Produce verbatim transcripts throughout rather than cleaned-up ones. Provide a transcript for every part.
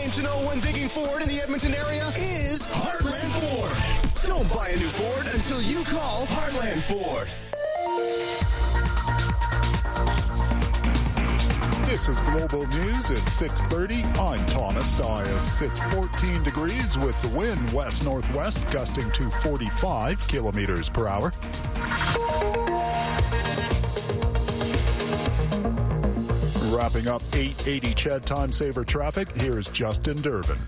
name to know when thinking Ford in the Edmonton area is Heartland Ford. Don't buy a new Ford until you call Heartland Ford. This is Global News at six thirty. I'm Thomas Dias. It's fourteen degrees with the wind west-northwest gusting to forty-five kilometers per hour. Wrapping up eight eighty C H E D Time Saver traffic, here's Justin Durbin.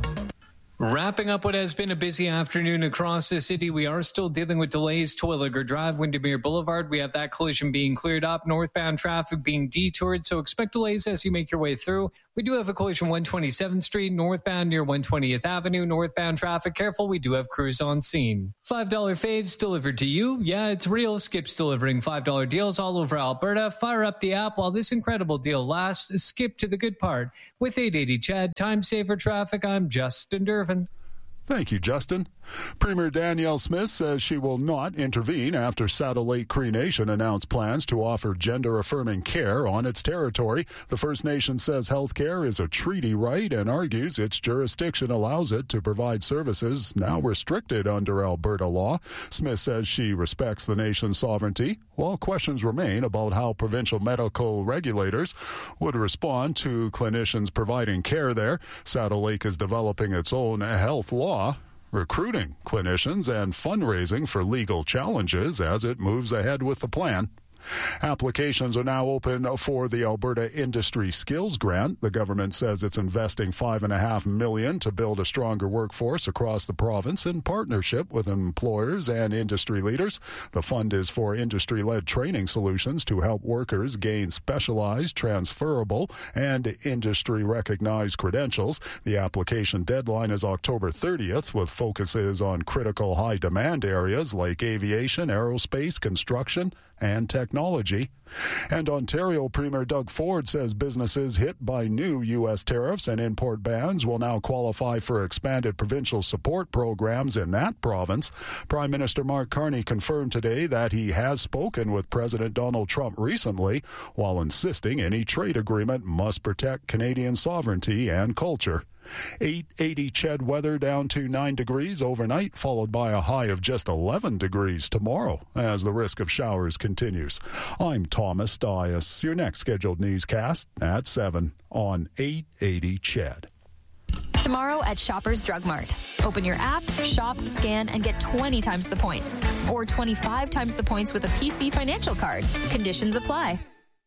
Wrapping up what has been a busy afternoon across the city, we are still dealing with delays. Terwillegar Drive, Windermere Boulevard, we have that collision being cleared up. Northbound traffic being detoured, so expect delays as you make your way through. We do have a collision one twenty-seventh Street, northbound near one twentieth Avenue. Northbound traffic, careful, we do have crews on scene. five dollar faves delivered to you. Yeah, it's real. Skip's delivering five dollar deals all over Alberta. Fire up the app while this incredible deal lasts. Skip to the good part. With eight eighty C H E D Time Saver Traffic, I'm Justin Durbin. Thank you, Justin. Premier Danielle Smith says she will not intervene after Saddle Lake Cree Nation announced plans to offer gender-affirming care on its territory. The First Nation says health care is a treaty right and argues its jurisdiction allows it to provide services now restricted under Alberta law. Smith says she respects the nation's sovereignty, while questions remain about how provincial medical regulators would respond to clinicians providing care there. Saddle Lake is developing its own health law, recruiting clinicians and fundraising for legal challenges as it moves ahead with the plan. Applications are now open for the Alberta Industry Skills Grant. The government says it's investing five and a half million to build a stronger workforce across the province in partnership with employers and industry leaders. The fund is for industry-led training solutions to help workers gain specialized, transferable, and industry-recognized credentials. The application deadline is October thirtieth, with focuses on critical high-demand areas like aviation, aerospace, construction, and technology. And Ontario Premier Doug Ford says businesses hit by new U S tariffs and import bans will now qualify for expanded provincial support programs in that province. Prime Minister Mark Carney confirmed today that he has spoken with President Donald Trump recently, while insisting any trade agreement must protect Canadian sovereignty and culture. eight eighty C H E D weather down to nine degrees overnight, followed by a high of just eleven degrees tomorrow as the risk of showers continues. I'm Thomas Dias. Your next scheduled newscast at seven on eight eighty C H E D. Tomorrow at Shoppers Drug Mart. Open your app, shop, scan, and get twenty times the points. Or twenty-five times the points with a P C financial card. Conditions apply.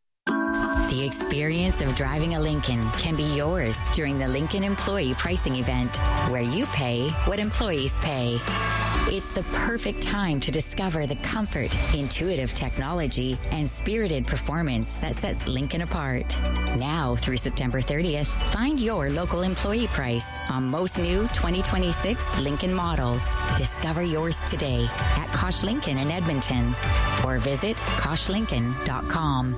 The experience of driving a Lincoln can be yours during the Lincoln Employee Pricing Event, where you pay what employees pay. It's the perfect time to discover the comfort, intuitive technology, and spirited performance that sets Lincoln apart. Now through September thirtieth, find your local employee price on most new twenty twenty-six Lincoln models. Discover yours today at Kosh Lincoln in Edmonton or visit kosh lincoln dot com.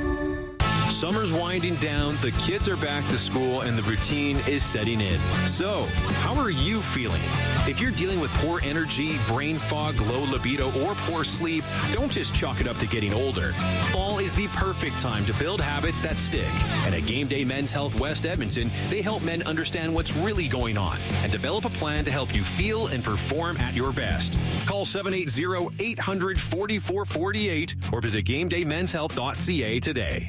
Summer's winding down, the kids are back to school, and the routine is setting in. So, how are you feeling? If you're dealing with poor energy, brain fog, low libido, or poor sleep, don't just chalk it up to getting older. Fall is the perfect time to build habits that stick. And at Game Day Men's Health West Edmonton, they help men understand what's really going on and develop a plan to help you feel and perform at your best. Call seven eight zero, eight hundred, forty-four forty-eight or visit game day men's health dot c a today.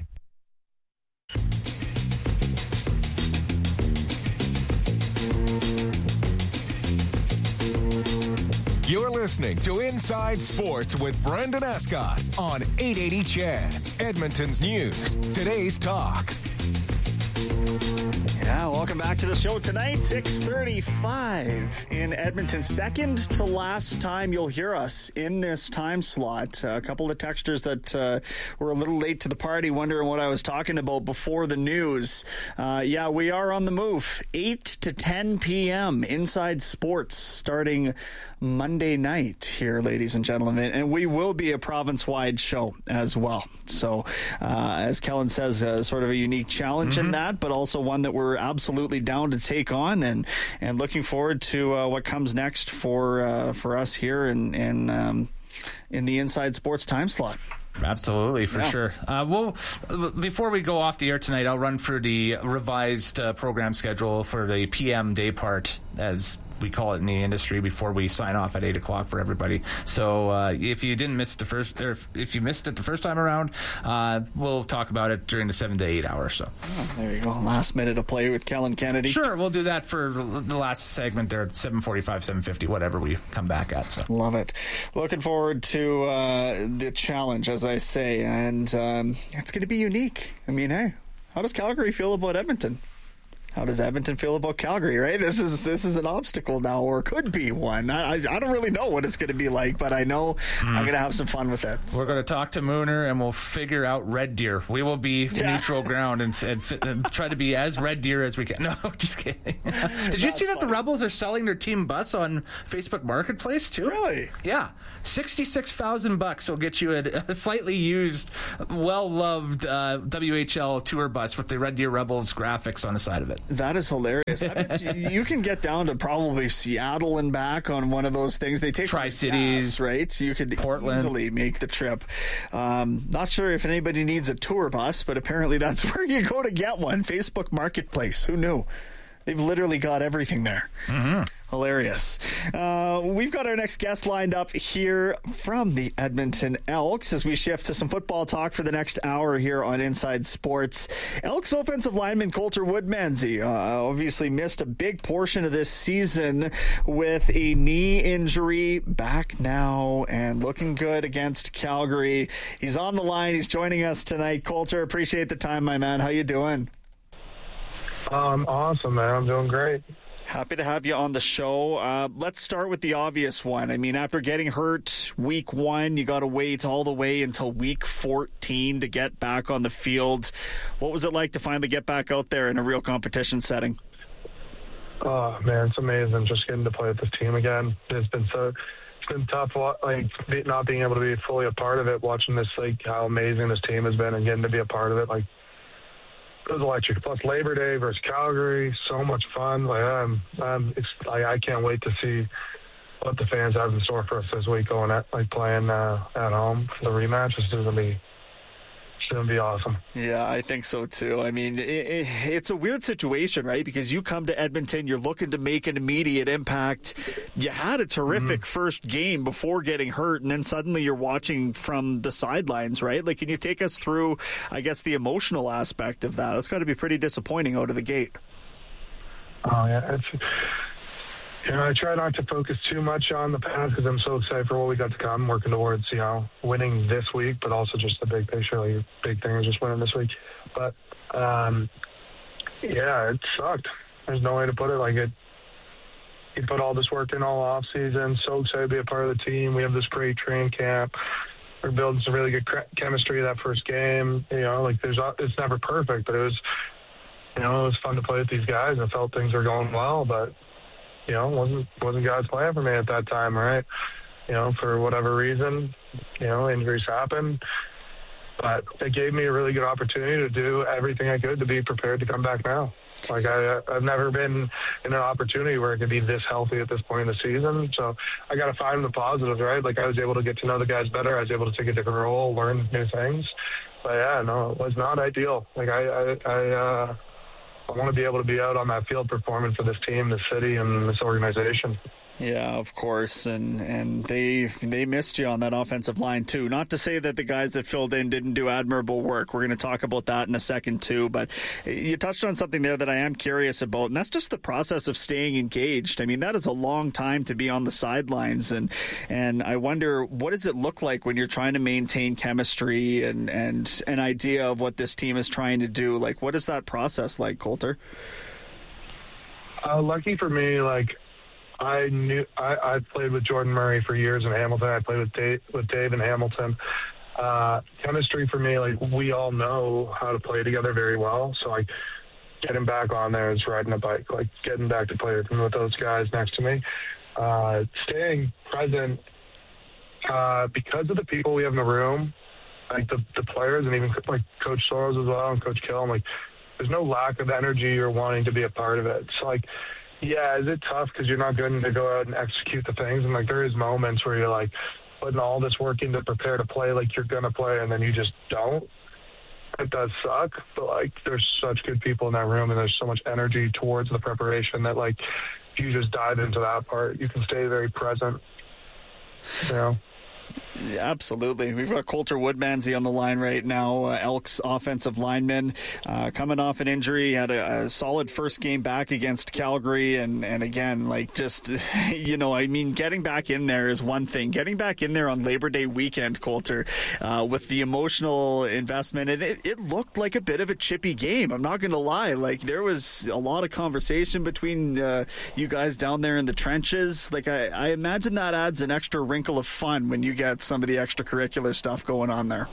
You're listening to Inside Sports with Brendan Escott on eight eighty C H E D, Edmonton's News, today's talk. Yeah, welcome back to the show tonight, six thirty-five in Edmonton. Second to last time you'll hear us in this time slot. Uh, a couple of texters that uh, were a little late to the party wondering what I was talking about before the news. Uh, yeah, we are on the move. eight to ten p.m. Inside Sports starting Monday night here, ladies and gentlemen. And we will be a province-wide show as well. So, uh, as Kellen says, uh, sort of a unique challenge mm-hmm. in that, but also one that we're absolutely down to take on, and and looking forward to uh, what comes next for uh, for us here in in, um, in the Inside Sports time slot. Absolutely, for yeah. sure. Uh, well, before we go off the air tonight, I'll run through the revised uh, program schedule for the P M day part, as we call it in the industry, before we sign off at eight o'clock for everybody. So uh, if you didn't miss the first, or if, if you missed it the first time around, uh, we'll talk about it during the seven to eight hour. So oh, there you go. Last minute of play with Kellen Kennedy. Sure, we'll do that for the last segment there at seven forty-five, seven fifty, whatever we come back at. So love it. Looking forward to uh, the challenge, as I say, and um, it's going to be unique. I mean, hey, how does Calgary feel about Edmonton? How does Edmonton feel about Calgary, right? This is this is an obstacle now, or could be one. I, I don't really know what it's going to be like, but I know mm. I'm going to have some fun with it. We're going to talk to Mooner, and we'll figure out Red Deer. We will be yeah. neutral ground and, and, and try to be as Red Deer as we can. No, just kidding. Did you That's see that funny. The Rebels are selling their team bus on Facebook Marketplace, too? Really? Yeah. sixty-six thousand bucks will get you a, a slightly used, well-loved uh, W H L tour bus with the Red Deer Rebels graphics on the side of it. That is hilarious. I mean, you can get down to probably Seattle and back on one of those things. They take Tri-Cities, right? You could Portland. Easily make the trip. Um, not sure if anybody needs a tour bus, but apparently that's where you go to get one. Facebook Marketplace. Who knew? They've literally got everything there. Mm-hmm. Hilarious. Uh, we've got our next guest lined up here from the Edmonton Elks as we shift to some football talk for the next hour here on Inside Sports. Elks offensive lineman Colter Woodmansey uh, obviously missed a big portion of this season with a knee injury. Back now and looking good against Calgary. He's on the line. He's joining us tonight. Colter, appreciate the time, my man. How you doing? Um, awesome, man. I'm doing great. Happy to have you on the show. Uh, let's start with the obvious one. I mean, after getting hurt week one, you got to wait all the way until week fourteen to get back on the field. What was it like to finally get back out there in a real competition setting? Oh, man, it's amazing just getting to play with this team again. It's been so... It's been tough, like not being able to be fully a part of it, watching this, like how amazing this team has been and getting to be a part of it. Like, it was electric. Plus Labor Day versus Calgary, so much fun. Like I'm, I'm, I, I can't wait to see what the fans have in store for us this week. Going at like playing uh, at home for the rematch. It's gonna be, it's gonna be awesome. Yeah, I think so too. I mean, it, it, it's a weird situation, right? Because you come to Edmonton, you're looking to make an immediate impact. You had a terrific mm-hmm. first game before getting hurt, and then suddenly you're watching from the sidelines, right? Like, can you take us through, I guess, the emotional aspect of that? It's got to be pretty disappointing out of the gate. Oh yeah, it's. You know, I try not to focus too much on the past because I'm so excited for what we got to come, working towards, you know, winning this week, but also just the big picture. Like, big thing is just winning this week. But, um, yeah, it sucked. There's no way to put it. Like, it, you put all this work in all off season, so excited to be a part of the team. We have this great training camp. We're building some really good chemistry that first game. You know, like, there's it's never perfect, but it was, you know, it was fun to play with these guys. I felt things were going well, but, you know, wasn't wasn't God's plan for me at that time, right? You know, for whatever reason, you know, injuries happen. But it gave me a really good opportunity to do everything I could to be prepared to come back now. Like, I, I've never been in an opportunity where I could be this healthy at this point in the season. So I got to find the positives, right? Like, I was able to get to know the guys better. I was able to take a different role, learn new things. But, yeah, no, it was not ideal. Like, I, I, I uh, I want to be able to be out on that field performing for this team, this city, and this organization. Yeah, of course, and and they they missed you on that offensive line too. Not to say that the guys that filled in didn't do admirable work. We're going to talk about that in a second too, but you touched on something there that I am curious about, and that's just the process of staying engaged. I mean, that is a long time to be on the sidelines, and and I wonder, what does it look like when you're trying to maintain chemistry and, and an idea of what this team is trying to do? Like, what is that process like, Colter? Uh, lucky for me, like, I knew I, I played with Jordan Murray for years in Hamilton. I played with Dave, with Dave in Hamilton. Uh, chemistry for me, like, we all know how to play together very well. So, like, getting back on there is riding a bike. Like, getting back to play with, with those guys next to me. Uh, staying present uh, because of the people we have in the room, like the, the players, and even like Coach Soros as well and Coach Kill. Like, there's no lack of energy or wanting to be a part of it. So, like, yeah, is it tough because you're not going to go out and execute the things? And, like, there is moments where you're like, putting all this work in to prepare to play like you're going to play, and then you just don't. It does suck, but, like, there's such good people in that room, and there's so much energy towards the preparation that, like, if you just dive into that part, you can stay very present, you know? Yeah, absolutely. We've got Coulter Woodmansey on the line right now, uh, Elks offensive lineman, uh, coming off an injury, had a, a solid first game back against Calgary, and, and again, like, just, you know, I mean, getting back in there is one thing. Getting back in there on Labor Day weekend, Coulter, uh, with the emotional investment, and it, it looked like a bit of a chippy game. I'm not going to lie. Like, there was a lot of conversation between uh, you guys down there in the trenches. Like, I, I imagine that adds an extra wrinkle of fun when you get some of the extracurricular stuff going on there.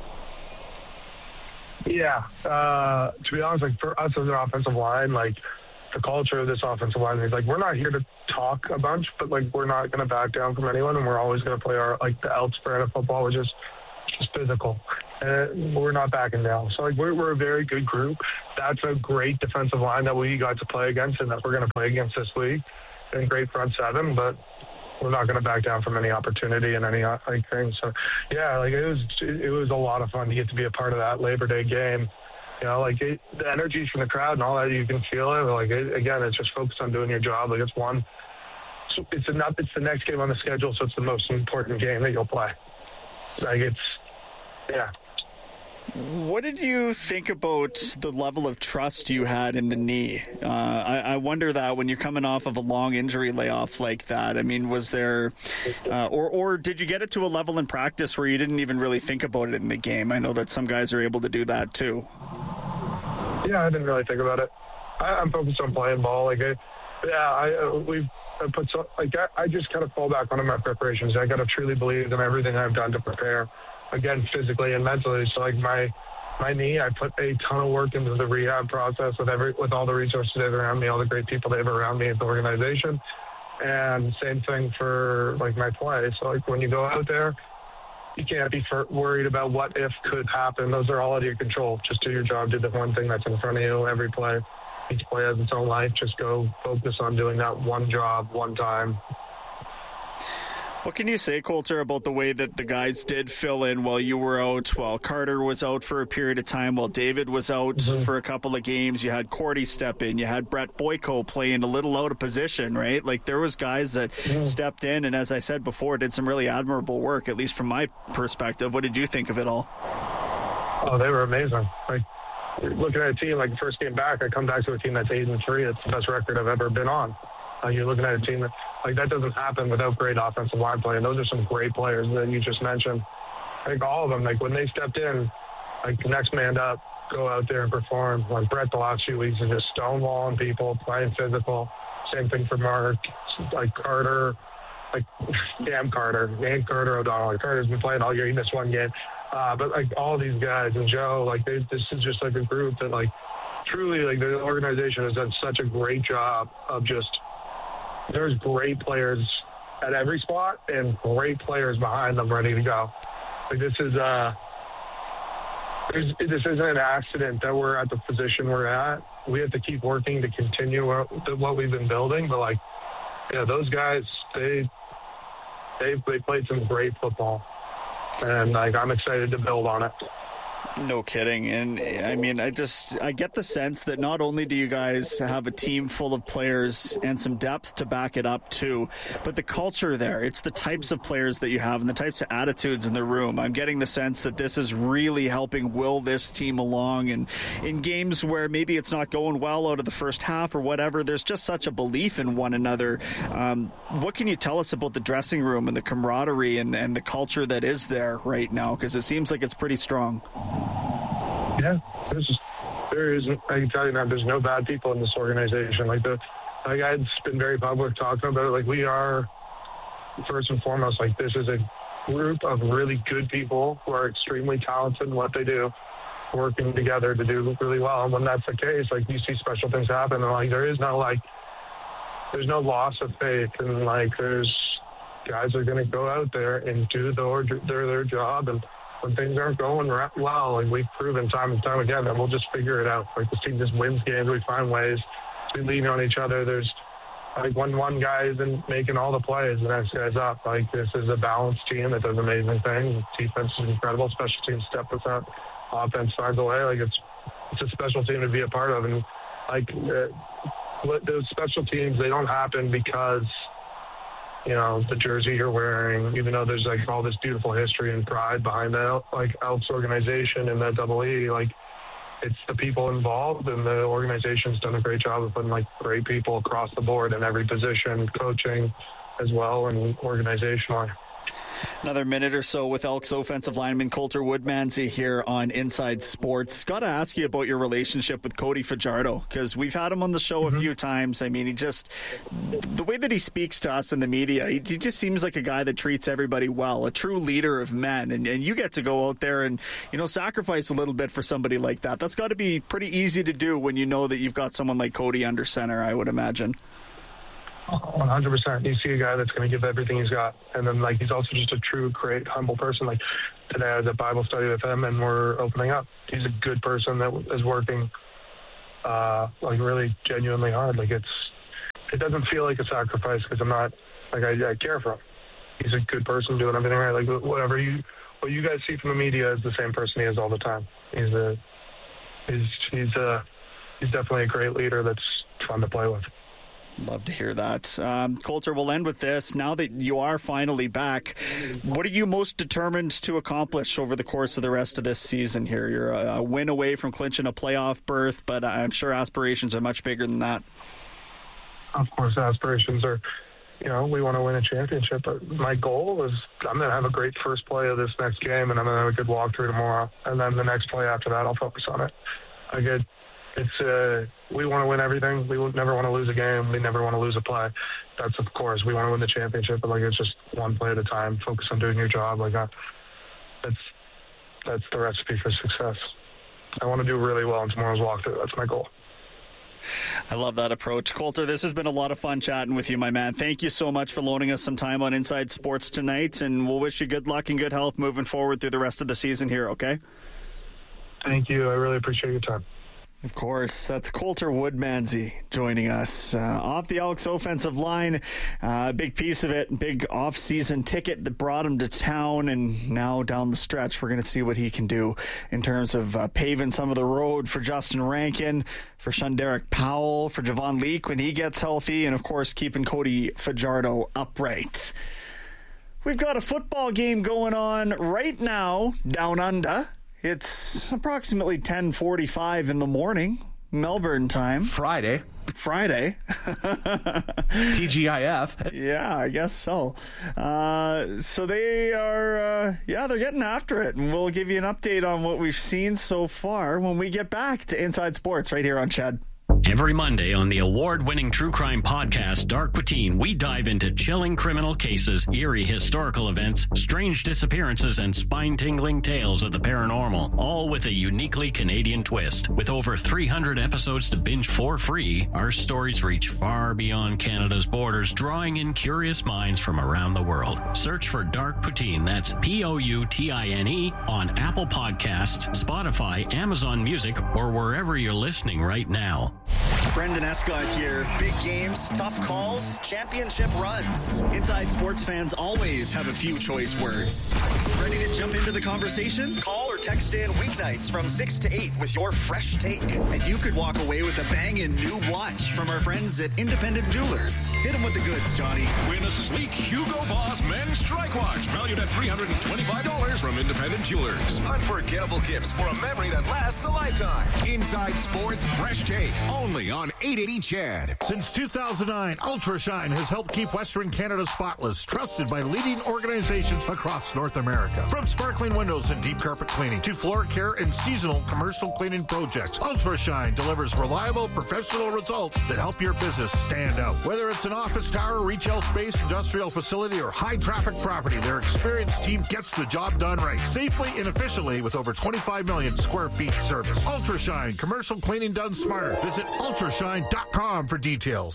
Yeah. Uh, to be honest, like, for us as an offensive line, like, the culture of this offensive line is, like, we're not here to talk a bunch, but, like, we're not going to back down from anyone, and we're always going to play our, like, the Elks brand of football, which is just physical. And we're not backing down. So, like, we're, we're a very good group. That's a great defensive line that we got to play against and that we're going to play against this week. And great front seven, but we're not going to back down from any opportunity and any like thing. So, yeah, like it was, it was a lot of fun to get to be a part of that Labor Day game. You know, like it, the energy from the crowd and all that, you can feel it. Like it, again, it's just focused on doing your job. Like it's one, so it's enough. It's the next game on the schedule, so it's the most important game that you'll play. Like it's, yeah. What did you think about the level of trust you had in the knee? Uh, I, I wonder that when you're coming off of a long injury layoff like that, I mean, was there, uh, or or did you get it to a level in practice where you didn't even really think about it in the game? I know that some guys are able to do that too. Yeah, I didn't really think about it. I, I'm focused on playing ball. Like, I, yeah, I uh, we've I put so like I, I just kind of fall back on my preparations. I got to truly believe in everything I've done to prepare. Again, physically and mentally. So, like, my my knee, I put a ton of work into the rehab process with every with all the resources they have around me, all the great people they have around me at the organization. And same thing for, like, my play. So, like, when you go out there, you can't be for, worried about what if could happen. Those are all out of your control. Just do your job. Do the one thing that's in front of you every play. Each play has its own life. Just go focus on doing that one job, one time. What can you say, Coulter, about the way that the guys did fill in while you were out, while Carter was out for a period of time, while David was out mm-hmm. for a couple of games? You had Cordy step in. You had Brett Boyko playing a little out of position, right? Like, there was guys that mm-hmm. stepped in and, as I said before, did some really admirable work, at least from my perspective. What did you think of it all? Oh, they were amazing. Like, looking at a team, like, the first game back, I come back to a team that's eight and three. It's the best record I've ever been on. Uh, you're looking at a team that, like, that doesn't happen without great offensive line play. And those are some great players that you just mentioned. I think all of them, like, when they stepped in, like, next man up, go out there and perform. Like, Brett the last few weeks is just stonewalling people, playing physical. Same thing for Mark, like Carter, like Cam Carter, and Carter O'Donnell. Like, Carter's been playing all year. He missed one game. Uh, but, like, all these guys and Joe, like, they, this is just, like, a group that, like, truly, like, the organization has done such a great job of just – there's great players at every spot and great players behind them ready to go. Like, this is uh, this isn't an accident that we're at the position we're at. We have to keep working to continue what we've been building. But, like, yeah, those guys, they they they played some great football, and, like, I'm excited to build on it. No kidding. And I mean, I just, I get the sense that not only do you guys have a team full of players and some depth to back it up too, but the culture there, it's the types of players that you have and the types of attitudes in the room. I'm getting the sense that this is really helping will this team along, and in games where maybe it's not going well out of the first half or whatever, there's just such a belief in one another. Um, what can you tell us about the dressing room and the camaraderie and, and the culture that is there right now? Because it seems like it's pretty strong. Yeah, there's, there isn't. I can tell you now, there's no bad people in this organization. Like the, like I've been very public talking about it. Like, we are, first and foremost, like, this is a group of really good people who are extremely talented in what they do, working together to do really well. And when that's the case, like, you see special things happen. And, like, there is no, like, there's no loss of faith, and, like, there's guys are going to go out there and do their their their job. And when things aren't going well, and we've proven time and time again that we'll just figure it out. Like, this team just wins games. We find ways. We lean on each other. There's like when one guy isn't making all the plays, the next guy's up. Like, this is a balanced team that does amazing things. Defense is incredible. Special teams step us up. Offense finds a way. Like, it's it's a special team to be a part of. And like uh, what those special teams, they don't happen because, you know, the jersey you're wearing, even though there's like all this beautiful history and pride behind that, like Elks organization and that double E, like it's the people involved, and the organization's done a great job of putting like great people across the board in every position, coaching as well, and organizationally. Another minute or so with Elks offensive lineman Colter Woodmansey here on Inside Sports. Got to ask you about your relationship with Cody Fajardo, because we've had him on the show mm-hmm. a few times. I mean, he just, the way that he speaks to us in the media, he, he just seems like a guy that treats everybody well, a true leader of men. And, and you get to go out there and, you know, sacrifice a little bit for somebody like that. That's got to be pretty easy to do when you know that you've got someone like Cody under center, I would imagine. one hundred percent. You see a guy that's going to give everything he's got. And then, like, he's also just a true, great, humble person. Like, today I was at Bible study with him, and we're opening up. He's a good person that is working, uh, like, really genuinely hard. Like, it's, it doesn't feel like a sacrifice because I'm not, like, I, I care for him. He's a good person doing everything right. Like, whatever you, what you guys see from the media is the same person he is all the time. He's a, he's, he's a, he's definitely a great leader that's fun to play with. Love to hear that. Um, Colter, we'll end with this. Now that you are finally back, what are you most determined to accomplish over the course of the rest of this season here? You're a, a win away from clinching a playoff berth, but I'm sure aspirations are much bigger than that. Of course, aspirations are, you know, we want to win a championship. But my goal is I'm going to have a great first play of this next game, and I'm going to have a good walkthrough tomorrow. And then the next play after that, I'll focus on it. I get It's uh, we want to win everything. We never want to lose a game. We never want to lose a play. That's of course we want to win the championship, but like it's just one play at a time. Focus on doing your job. Like that. That's that's the recipe for success. I want to do really well in tomorrow's walkthrough. That's my goal. I love that approach. Colter, this has been a lot of fun chatting with you, my man. Thank you so much for loaning us some time on Inside Sports tonight, and we'll wish you good luck and good health moving forward through the rest of the season here. Okay. Thank you. I really appreciate your time. Of course, that's Colter Woodmansey joining us. Uh, off the Elks offensive line, a uh, big piece of it, big off-season ticket that brought him to town, and now down the stretch, we're going to see what he can do in terms of uh, paving some of the road for Justin Rankin, for Shunderick Powell, for Javon Leake when he gets healthy, and of course, keeping Cody Fajardo upright. We've got a football game going on right now down under. It's approximately ten forty-five in the morning, Melbourne time. Friday. Friday. T G I F. Yeah, I guess so. Uh, so they are, uh, yeah, they're getting after it. And we'll give you an update on what we've seen so far when we get back to Inside Sports right here on Chad. Every Monday on the award-winning true crime podcast, Dark Poutine, we dive into chilling criminal cases, eerie historical events, strange disappearances, and spine-tingling tales of the paranormal, all with a uniquely Canadian twist. With over three hundred episodes to binge for free, our stories reach far beyond Canada's borders, drawing in curious minds from around the world. Search for Dark Poutine, that's P O U T I N E, on Apple Podcasts, Spotify, Amazon Music, or wherever you're listening right now. Brendan Escott here. Big games, tough calls, championship runs. Inside Sports fans always have a few choice words. Ready to jump into the conversation? Call or text in weeknights from six to eight with your fresh take. And you could walk away with a banging new watch from our friends at Independent Jewelers. Hit them with the goods, Johnny. Win a sleek Hugo Boss men's strike watch valued at three hundred twenty-five dollars from Independent Jewelers. Unforgettable gifts for a memory that lasts a lifetime. Inside Sports Fresh Take. Only on eight eighty C H E D. Since two thousand nine, Ultrashine has helped keep Western Canada spotless, trusted by leading organizations across North America. From sparkling windows and deep carpet cleaning to floor care and seasonal commercial cleaning projects, Ultrashine delivers reliable, professional results that help your business stand out. Whether it's an office tower, retail space, industrial facility, or high-traffic property, their experienced team gets the job done right, safely and efficiently with over twenty-five million square feet service. Ultrashine, commercial cleaning done smarter. Visit ultrashine dot com for details. Hi,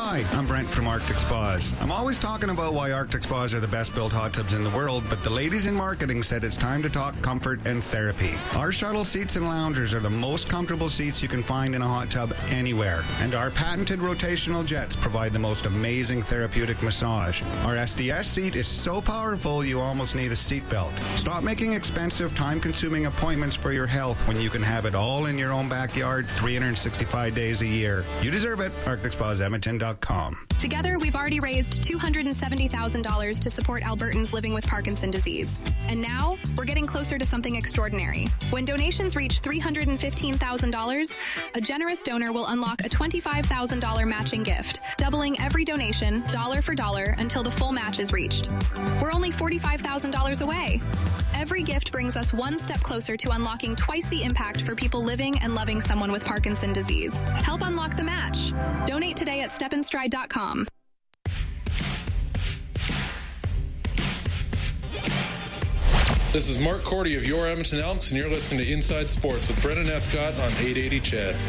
Hi, I'm Brent from Arctic Spas. I'm always talking about why Arctic Spas are the best built hot tubs in the world, but the ladies in marketing said it's time to talk comfort and therapy. Our shuttle seats and loungers are the most comfortable seats you can find in a hot tub anywhere, and our patented rotational jets provide the most amazing therapeutic massage. Our S D S seat is so powerful you almost need a seatbelt. Stop making expensive, time-consuming appointments for your health when you can have it all in your own backyard three hundred sixty-five days a year. You deserve it. Arctic Spas Edmonton dot com. Together, we've already raised two hundred seventy thousand dollars to support Albertans living with Parkinson's disease. And now, we're getting closer to something extraordinary. When donations reach three hundred fifteen thousand dollars, a generous donor will unlock a twenty-five thousand dollars matching gift, doubling every donation, dollar for dollar, until the full match is reached. We're only forty-five thousand dollars away. Every gift brings us one step closer to unlocking twice the impact for people living and loving someone with Parkinson's disease. Help unlock the match. Donate today at step in stride dot com. This is Mark Cordy of Your Edmonton Elks, and you're listening to Inside Sports with Brendan Escott on eight eighty C H E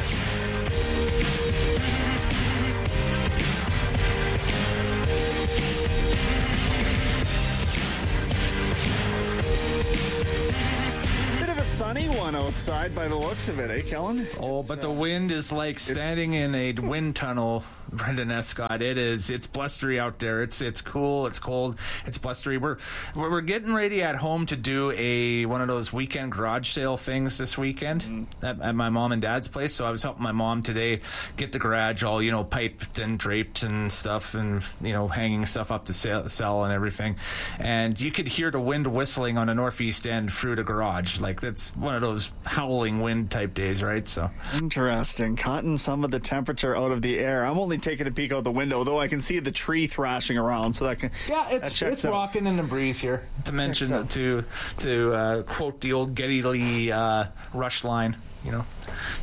A sunny one outside by the looks of it, eh, Kellen? Oh, but the wind is like standing in a wind tunnel, Brendan Escott. It is. It's blustery out there. It's it's cool. It's cold. It's blustery. We're we're getting ready at home to do a one of those weekend garage sale things this weekend mm. at, at my mom and dad's place. So I was helping my mom today get the garage all, you know, piped and draped and stuff, and you know, hanging stuff up to sell, sell and everything. And you could hear the wind whistling on the northeast end through the garage. Like it's one of those howling wind type days, right? So interesting. Cutting some of the temperature out of the air. I'm only taking a peek out the window, though I can see the tree thrashing around, so that can yeah, it's it's out. Rocking in the breeze here. To mention to to uh, quote the old Geddy Lee uh, Rush line, you know.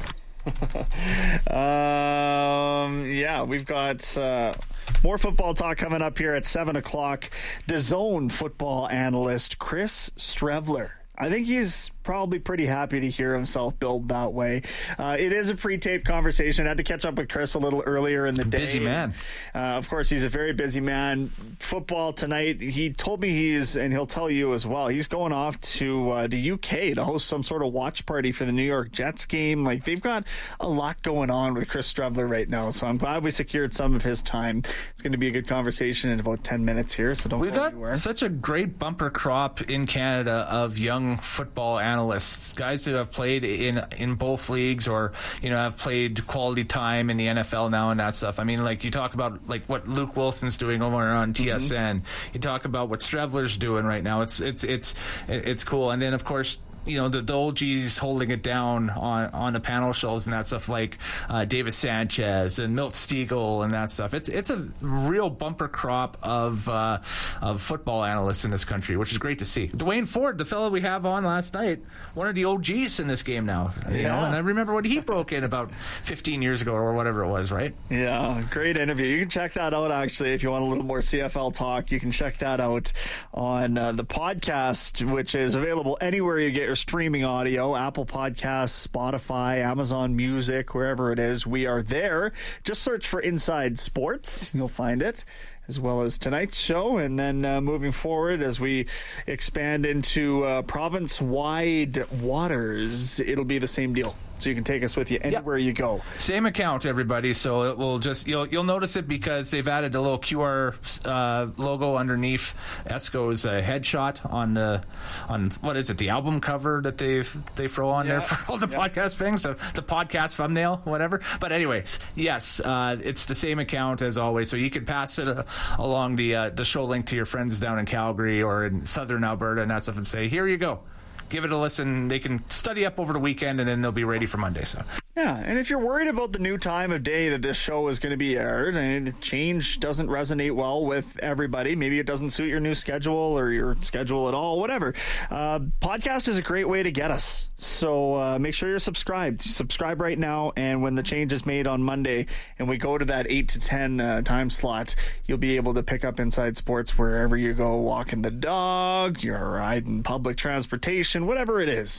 um, yeah, we've got uh, more football talk coming up here at seven o'clock. D A Z N football analyst Chris Streveler. I think he's probably pretty happy to hear himself billed that way. Uh, it is a pre-taped conversation. I had to catch up with Chris a little earlier in the day. Busy man. Uh, of course, he's a very busy man. Football tonight, he told me he's, and he'll tell you as well, he's going off to uh, the U K to host some sort of watch party for the New York Jets game. Like, they've got a lot going on with Chris Streveler right now, so I'm glad we secured some of his time. It's going to be a good conversation in about ten minutes here, so don't We've go got anywhere. Such a great bumper crop in Canada of young football analysts, guys who have played in in both leagues, or you know, have played quality time in the N F L now and that stuff. I mean, like you talk about like what Luke Wilson's doing over on T S N. Mm-hmm. You talk about what Streveler's doing right now. It's it's it's it's cool. And then of course, you know, the, the old G's holding it down on, on the panel shows and that stuff, like uh, Davis Sanchez and Milt Stegall and that stuff. It's it's a real bumper crop of uh, of football analysts in this country, which is great to see. Dwayne Ford, the fellow we have on last night, one of the O Gs in this game now. You yeah. know, and I remember when he broke in about fifteen years ago or whatever it was, right? Yeah, great interview. You can check that out, actually, if you want a little more C F L talk. You can check that out on uh, the podcast, which is available anywhere you get your streaming audio, Apple Podcasts, Spotify, Amazon Music, wherever it is. We are there. Just search for Inside Sports. You'll find it, as well as tonight's show. And then uh, moving forward, as we expand into uh, province-wide waters, it'll be the same deal. So you can take us with you anywhere yep. you go. Same account, everybody. So it will just you'll you'll notice it because they've added a little Q R uh, logo underneath Esco's uh, headshot on the on what is it the album cover that they they throw on yeah. there for all the yeah. podcast things, the, the podcast thumbnail, whatever. But anyways, yes, uh, it's the same account as always. So you can pass it uh, along the uh, the show link to your friends down in Calgary or in southern Alberta and that stuff, and say, here you go. Give it a listen. They can study up over the weekend, and then they'll be ready for Monday. So. Yeah, and if you're worried about the new time of day that this show is going to be aired, and the change doesn't resonate well with everybody, maybe it doesn't suit your new schedule or your schedule at all, whatever, uh, podcast is a great way to get us. So uh, make sure you're subscribed. Subscribe right now, and when the change is made on Monday and we go to that eight to ten uh, time slot, you'll be able to pick up Inside Sports wherever you go, walking the dog, you're riding public transportation, whatever it is.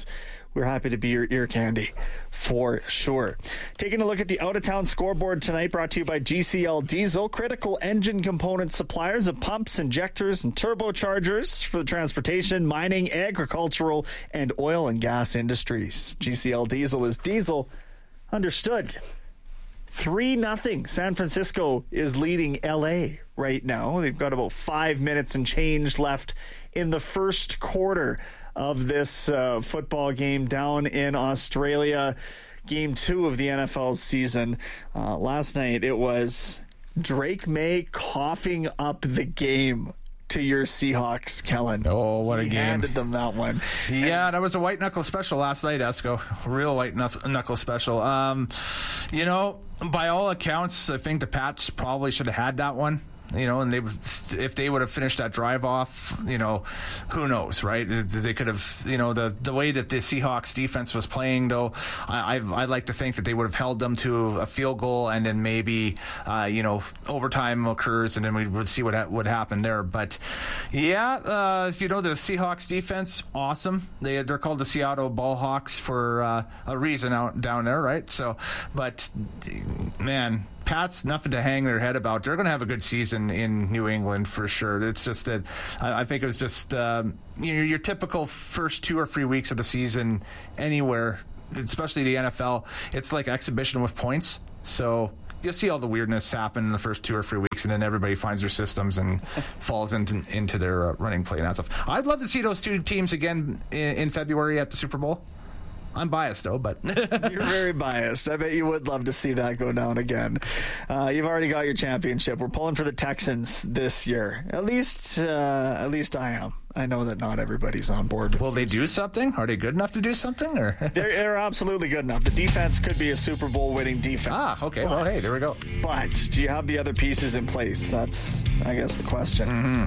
we're happy to be your ear candy for sure. Taking a look at the out-of-town scoreboard tonight, brought to you by G C L Diesel, critical engine component suppliers of pumps, injectors, and turbochargers for the transportation, mining, agricultural, and oil and gas industries. G C L Diesel is diesel. Understood. three nothing. San Francisco is leading L A right now. They've got about five minutes and change left in the first quarter of this uh, football game down in Australia. Game two of the N F L season. Uh, last night it was Drake May coughing up the game to your Seahawks, Kellen. Oh, what a he game. handed them that one. Yeah, and that was a white knuckle special last night, Esco. Real white knuckle special. Um, you know, by all accounts, I think the Pats probably should have had that one. You know, and they if they would have finished that drive off, you know, who knows, right? They could have, you know, the the way that the Seahawks defense was playing, though, I I like to think that they would have held them to a field goal, and then maybe, uh, you know, overtime occurs, and then we would see what would happen there. But yeah, uh, you know, the Seahawks defense, awesome. They they're called the Seattle Ballhawks for uh, a reason out down there, right? So, but man. Pats, nothing to hang their head about. They're going to have a good season in New England for sure. It's just that I, I think it was just um, you know, your typical first two or three weeks of the season anywhere, especially the N F L. It's like exhibition with points. So you'll see all the weirdness happen in the first two or three weeks, and then everybody finds their systems and falls into into their uh, running play and that stuff. I'd love to see those two teams again in, in February at the Super Bowl. I'm biased, though, but... You're very biased. I bet you would love to see that go down again. Uh, you've already got your championship. We're pulling for the Texans this year. At least uh, at least I am. I know that not everybody's on board. Will they do something? Are they good enough to do something? Or they're, they're absolutely good enough. The defense could be a Super Bowl winning defense. Ah, okay. But, well, hey, there we go. But do you have the other pieces in place? That's, I guess, the question. Mm-hmm.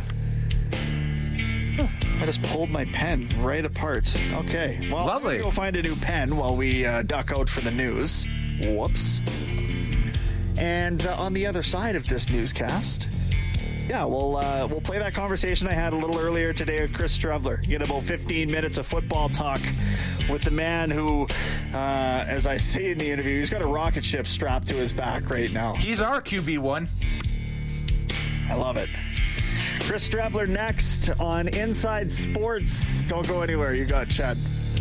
I just pulled my pen right apart. Okay. Well, lovely. We'll go find a new pen while we uh, duck out for the news. Whoops. And uh, on the other side of this newscast, yeah, we'll uh, we'll play that conversation I had a little earlier today with Chris Streveler. Get about fifteen minutes of football talk with the man who, uh, as I say in the interview, he's got a rocket ship strapped to his back right now. He's our Q B one. I love it. Chris Streveler next on Inside Sports. Don't go anywhere. You got Chad.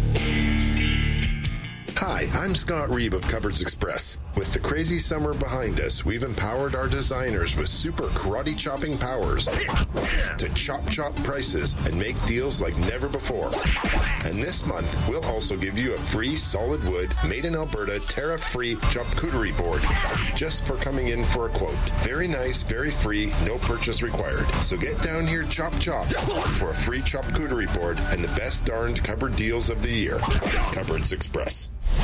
Hi, I'm Scott Reeb of Cupboards Express. With the crazy summer behind us, we've empowered our designers with super karate chopping powers to chop chop prices and make deals like never before. And this month, we'll also give you a free solid wood, made in Alberta, Terra-free charcuterie board just for coming in for a quote. Very nice, very free, no purchase required. So get down here, chop chop, for a free charcuterie board and the best darned cupboard deals of the year. Cupboards Express.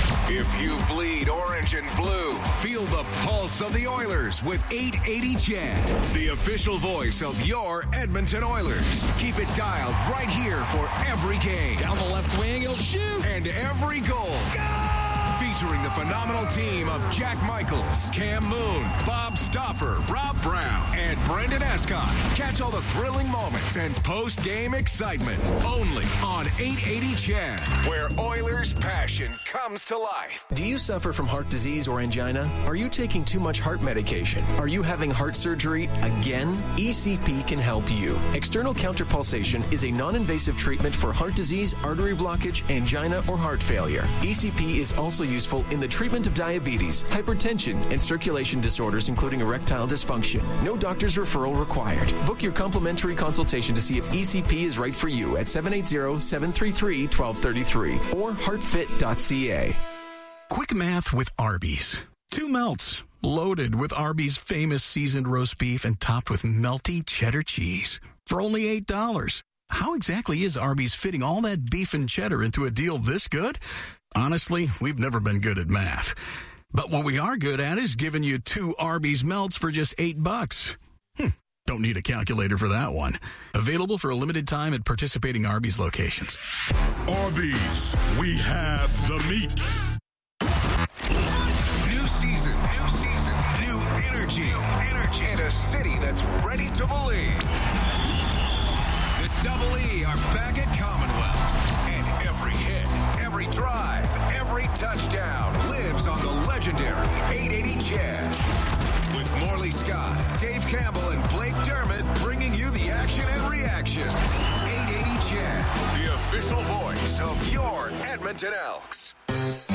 If you bleed orange and blue, feel the pulse of the Oilers with eight eighty Chad, the official voice of your Edmonton Oilers. Keep it dialed right here for every game. Down the left wing, he'll shoot. And every goal. Score! Featuring the phenomenal team of Jack Michaels, Cam Moon, Bob Stauffer, Rob Brown, and Brendan Escott. Catch all the thrilling moments and post-game excitement only on eight eighty Chad, where Oilers passion comes to life. Do you suffer from heart disease or angina? Are you taking too much heart medication? Are you having heart surgery again? E C P can help you. External counterpulsation is a non-invasive treatment for heart disease, artery blockage, angina, or heart failure. E C P is also useful in the treatment of diabetes, hypertension, and circulation disorders, including erectile dysfunction. No doctor's referral required. Book your complimentary consultation to see if E C P is right for you at seven eight zero, seven three three, one two three three or heartfit dot c a. Quick math with Arby's. Two melts, loaded with Arby's famous seasoned roast beef and topped with melty cheddar cheese for only eight dollars. How exactly is Arby's fitting all that beef and cheddar into a deal this good? Honestly, we've never been good at math. But what we are good at is giving you two Arby's melts for just eight bucks. Hmm, don't need a calculator for that one. Available for a limited time at participating Arby's locations. Arby's, we have the meat. New season, new season, new energy, new energy, and a city that's ready to believe. The Double E are back at Commonwealth, and every hit, every drive, every touchdown lives on the legendary eight eighty C H E D. With Morley Scott, Dave Campbell, and Blake Dermott bringing you the action and reaction. eight eighty C H E D, the official voice of your Edmonton Elks.